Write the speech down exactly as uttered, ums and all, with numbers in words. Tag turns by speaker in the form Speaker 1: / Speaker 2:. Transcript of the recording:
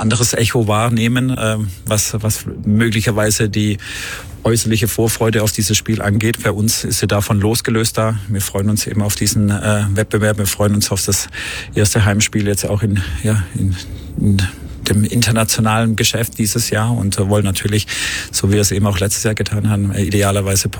Speaker 1: anderes Echo wahrnehmen, äh, was, was möglicherweise die äußerliche Vorfreude auf dieses Spiel angeht. Bei uns ist sie davon losgelöst da. Wir freuen uns eben auf diesen äh, Wettbewerb. Wir freuen uns auf das erste Heimspiel jetzt auch in, ja, in, in dem internationalen Geschäft dieses Jahr und wollen natürlich, so wie wir es eben auch letztes Jahr getan haben, idealerweise